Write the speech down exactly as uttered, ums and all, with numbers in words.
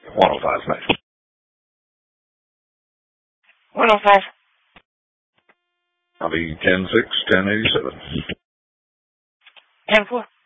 one oh five next. one oh five. I'll be ten six, ten eighty-seven. ten four.